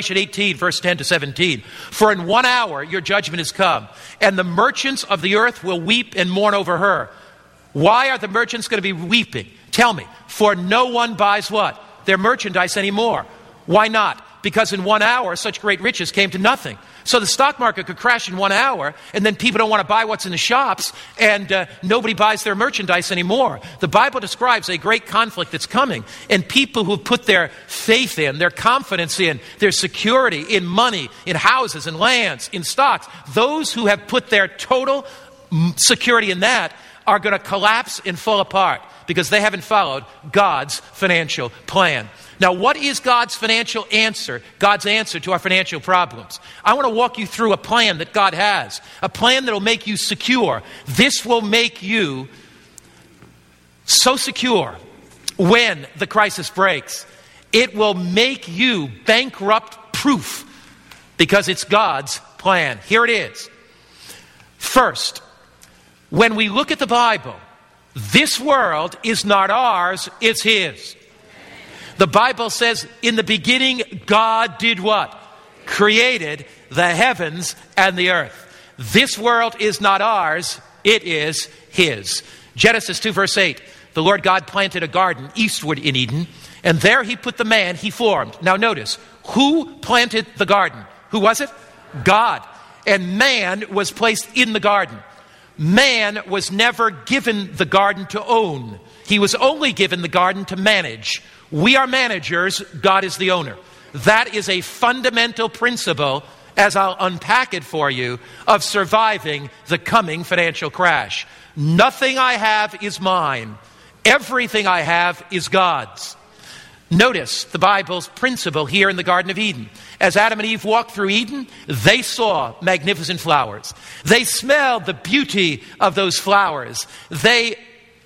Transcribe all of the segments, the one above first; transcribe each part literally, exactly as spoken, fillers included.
eighteen, verse ten to seventeen. For in one hour your judgment is come, and the merchants of the earth will weep and mourn over her. Why are the merchants going to be weeping? Tell me. For no one buys what? Their merchandise anymore. Why not? Because in one hour, such great riches came to nothing. So the stock market could crash in one hour, and then people don't want to buy what's in the shops, and uh, nobody buys their merchandise anymore. The Bible describes a great conflict that's coming, and people who put their faith in, their confidence in, their security in money, in houses, in lands, in stocks, those who have put their total security in that are going to collapse and fall apart because they haven't followed God's financial plan. Now, what is God's financial answer, God's answer to our financial problems? I want to walk you through a plan that God has, a plan that will make you secure. This will make you so secure when the crisis breaks. It will make you bankrupt proof because it's God's plan. Here it is. First, when we look at the Bible, this world is not ours, it's His. The Bible says, in the beginning, God did what? Created the heavens and the earth. This world is not ours, it is His. Genesis two, verse eight. The Lord God planted a garden eastward in Eden, and there He put the man He formed. Now notice, who planted the garden? Who was it? God. And man was placed in the garden. Man was never given the garden to own. He was only given the garden to manage. We are managers, God is the owner. That is a fundamental principle, as I'll unpack it for you, of surviving the coming financial crash. Nothing I have is mine. Everything I have is God's. Notice the Bible's principle here in the Garden of Eden. As Adam and Eve walked through Eden, they saw magnificent flowers. They smelled the beauty of those flowers. They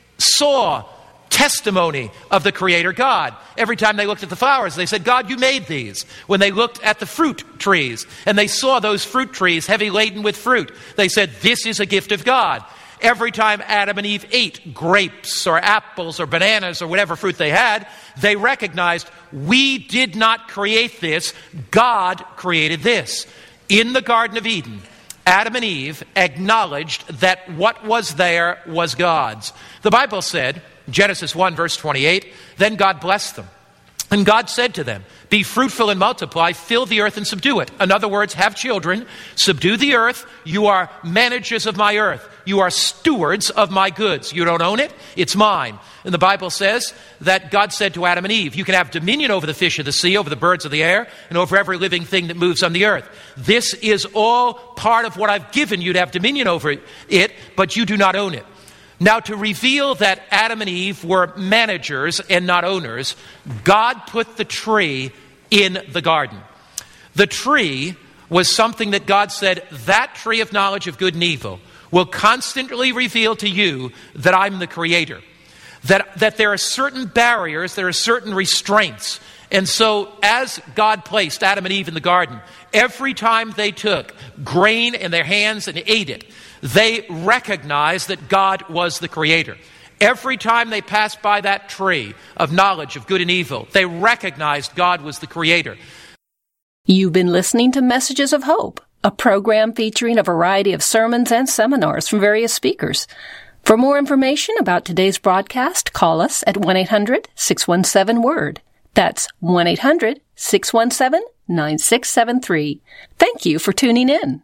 saw testimony of the Creator God. Every time they looked at the flowers, they said, God, you made these. When they looked at the fruit trees and they saw those fruit trees heavy laden with fruit, they said, this is a gift of God. Every time Adam and Eve ate grapes or apples or bananas or whatever fruit they had, they recognized, we did not create this, God created this. In the Garden of Eden, Adam and Eve acknowledged that what was there was God's. The Bible said, Genesis one, verse twenty-eight, then God blessed them. And God said to them, be fruitful and multiply, fill the earth and subdue it. In other words, have children, subdue the earth. You are managers of my earth. You are stewards of my goods. You don't own it, it's mine. And the Bible says that God said to Adam and Eve, you can have dominion over the fish of the sea, over the birds of the air, and over every living thing that moves on the earth. This is all part of what I've given you to have dominion over it, but you do not own it. Now, to reveal that Adam and Eve were managers and not owners, God put the tree in the garden. The tree was something that God said, that tree of knowledge of good and evil will constantly reveal to you that I'm the Creator. That, that there are certain barriers, there are certain restraints. And so as God placed Adam and Eve in the garden, every time they took grain in their hands and ate it, they recognized that God was the Creator. Every time they passed by that tree of knowledge of good and evil, they recognized God was the Creator. You've been listening to Messages of Hope, a program featuring a variety of sermons and seminars from various speakers. For more information about today's broadcast, call us at one eight hundred six one seven word. That's one eight hundred six one seven nine six seven three. Thank you for tuning in.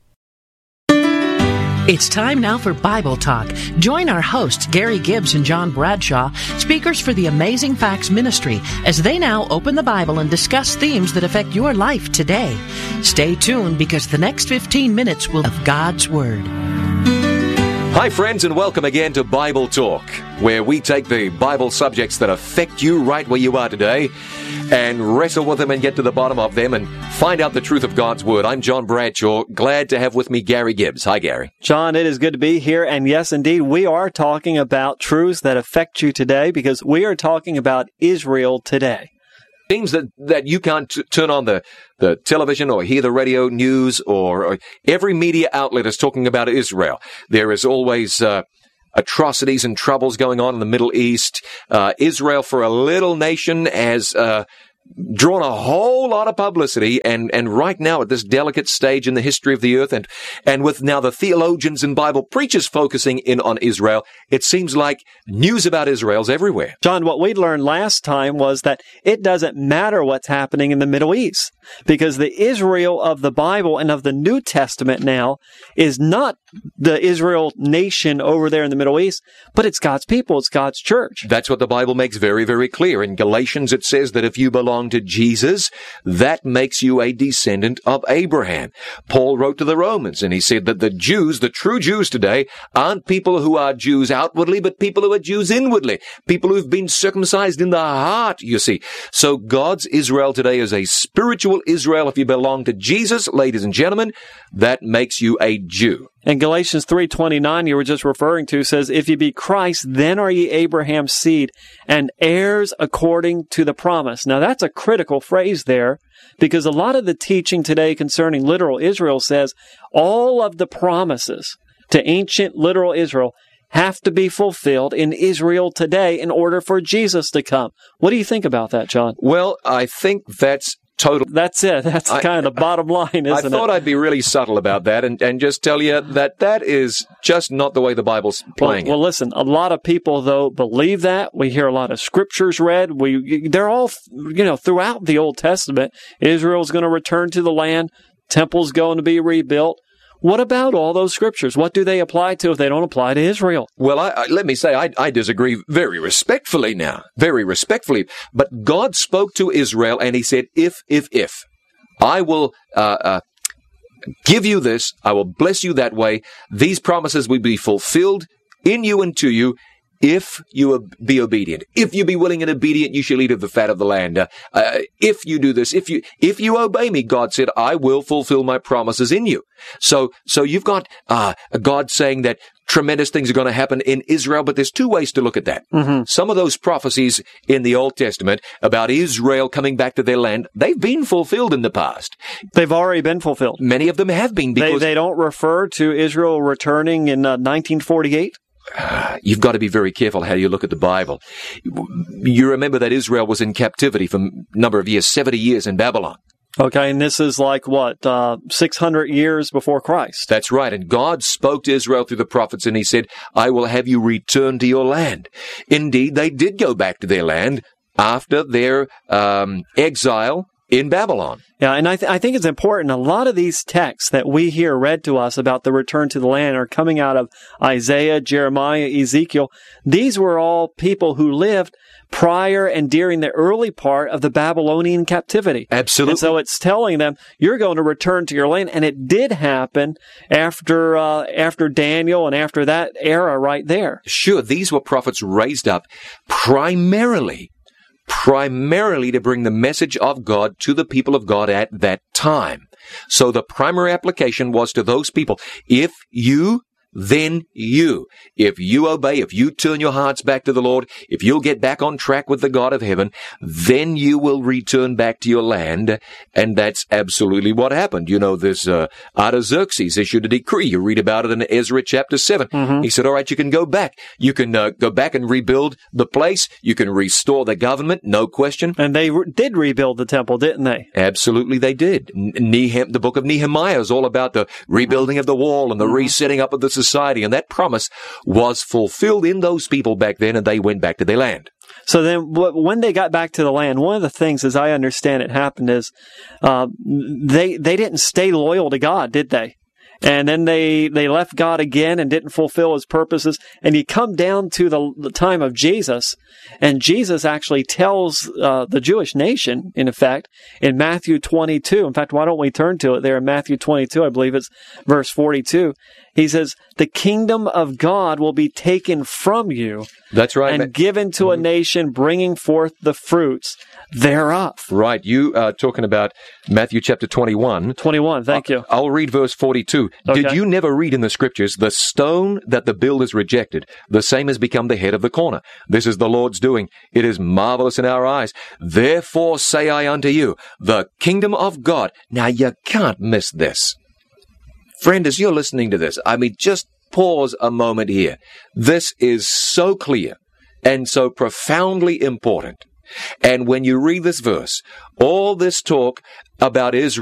It's time now for Bible Talk. Join our hosts, Gary Gibbs and John Bradshaw, speakers for the Amazing Facts Ministry, as they now open the Bible and discuss themes that affect your life today. Stay tuned because the next fifteen minutes will have God's Word. Hi, friends, and welcome again to Bible Talk, where we take the Bible subjects that affect you right where you are today and wrestle with them and get to the bottom of them and find out the truth of God's Word. I'm John Bradshaw. Glad to have with me Gary Gibbs. Hi, Gary. John, it is good to be here. And yes, indeed, we are talking about truths that affect you today because we are talking about Israel today. Seems that, that you can't t- turn on the, the television or hear the radio news or, or every media outlet is talking about Israel. There is always uh, atrocities and troubles going on in the Middle East. Uh, Israel, for a little nation as uh, drawn a whole lot of publicity, and, and right now at this delicate stage in the history of the earth, and, and with now the theologians and Bible preachers focusing in on Israel, it seems like news about Israel's everywhere. John, what we learned last time was that it doesn't matter what's happening in the Middle East, because the Israel of the Bible and of the New Testament now is not the Israel nation over there in the Middle East, but it's God's people, it's God's church. That's what the Bible makes very, very clear. In Galatians, it says that if you belong to Jesus, that makes you a descendant of Abraham. Paul wrote to the Romans, and he said that the Jews, the true Jews today, aren't people who are Jews outwardly, but people who are Jews inwardly, people who've been circumcised in the heart, you see. So God's Israel today is a spiritual Israel. If you belong to Jesus, ladies and gentlemen, that makes you a Jew. And Galatians three twenty-nine, you were just referring to, says, if ye be Christ, then are ye Abraham's seed, and heirs according to the promise. Now that's a critical phrase there, because a lot of the teaching today concerning literal Israel says all of the promises to ancient literal Israel have to be fulfilled in Israel today in order for Jesus to come. What do you think about that, John? Well, I think that's total. That's it. That's I, kind of the bottom line, isn't it? I thought it? I'd be really subtle about that and, and just tell you that that is just not the way the Bible's playing well, it. Well, listen, a lot of people, though, believe that. We hear a lot of scriptures read. We, they're all, you know, throughout the Old Testament, Israel's going to return to the land. Temple's going to be rebuilt. What about all those scriptures? What do they apply to if they don't apply to Israel? Well, I, I, let me say, I, I disagree very respectfully now, very respectfully. But God spoke to Israel and he said, if, if, if, I will uh, uh, give you this, I will bless you that way. These promises will be fulfilled in you and to you, if you be obedient. If you be willing and obedient, you shall eat of the fat of the land. Uh, uh, if you do this, if you if you obey me, God said, I will fulfill my promises in you. So so you've got uh, God saying that tremendous things are going to happen in Israel, but there's two ways to look at that. Mm-hmm. Some of those prophecies in the Old Testament about Israel coming back to their land, they've been fulfilled in the past. They've already been fulfilled. Many of them have been. Because They, they don't refer to Israel returning in uh, nineteen forty-eight? You've got to be very careful how you look at the Bible. You remember that Israel was in captivity for a number of years, seventy years in Babylon. Okay, and this is like, what, uh, six hundred years before Christ? That's right, and God spoke to Israel through the prophets, and he said, I will have you return to your land. Indeed, they did go back to their land after their um, exile in Babylon. Yeah, and I, th- I think it's important. A lot of these texts that we hear read to us about the return to the land are coming out of Isaiah, Jeremiah, Ezekiel. These were all people who lived prior and during the early part of the Babylonian captivity. Absolutely. And so it's telling them, you're going to return to your land. And it did happen after uh, after Daniel and after that era right there. Sure, these were prophets raised up primarily primarily to bring the message of God to the people of God at that time. So the primary application was to those people. If you, then you. If you obey, if you turn your hearts back to the Lord, if you'll get back on track with the God of heaven, then you will return back to your land. And that's absolutely what happened. You know, this uh, Artaxerxes issued a decree. You read about it in Ezra chapter seven. Mm-hmm. He said, all right, you can go back. You can uh, go back and rebuild the place. You can restore the government, no question. And they re- did rebuild the temple, didn't they? Absolutely they did. Nehem- the book of Nehemiah is all about the rebuilding of the wall and the mm-hmm. resetting up of the society, and that promise was fulfilled in those people back then, and they went back to their land. So then when they got back to the land, one of the things, as I understand it, happened is uh, they they didn't stay loyal to God, did they? And then they, they left God again and didn't fulfill his purposes. And you come down to the, the time of Jesus, and Jesus actually tells uh, the Jewish nation, in effect, in Matthew twenty-two. In fact, why don't we turn to it there in Matthew twenty-two? I believe it's verse forty-two. He says, the kingdom of God will be taken from you. That's right. And given to a nation bringing forth the fruits thereof. Right. You are talking about Matthew chapter twenty-one. twenty-one, thank you. I'll read verse forty-two. Okay. Did you never read in the scriptures, the stone that the builders rejected, the same has become the head of the corner. This is the Lord's doing. It is marvelous in our eyes. Therefore say I unto you, the kingdom of God. Now you can't miss this. Friend, as you're listening to this, I mean, just pause a moment here. This is so clear and so profoundly important. And when you read this verse, all this talk about Israel